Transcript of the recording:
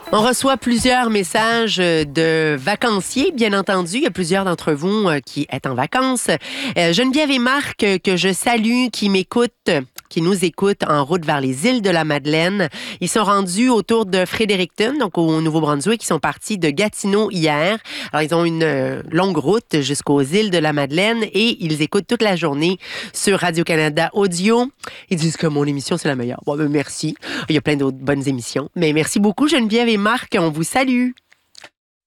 On reçoit plusieurs messages de vacanciers, bien entendu. Il y a plusieurs d'entre vous qui êtes en vacances. Geneviève et Marc, que je salue, qui nous écoutent en route vers les îles de la Madeleine. Ils sont rendus autour de Fredericton, donc au Nouveau-Brunswick. Ils sont partis de Gatineau hier. Alors, ils ont une longue route jusqu'aux îles de la Madeleine et ils écoutent toute la journée sur Radio-Canada Audio. Ils disent que mon émission, c'est la meilleure. Bon, ben, merci. Il y a plein d'autres bonnes émissions. Mais merci beaucoup, Geneviève et Marc. On vous salue.